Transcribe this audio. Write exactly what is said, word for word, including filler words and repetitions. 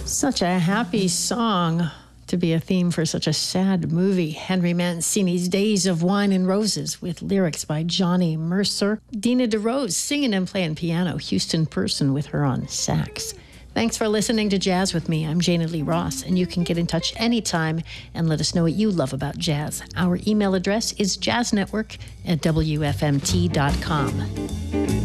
Such a happy song to be a theme for such a sad movie. Henry Mancini's Days of Wine and Roses, with lyrics by Johnny Mercer. Dina DeRose singing and playing piano. Houston Person with her on sax. Thanks for listening to Jazz with me. I'm Jana Lee Ross, and you can get in touch anytime and let us know what you love about jazz. Our email address is jazznetwork at w f m t dot com.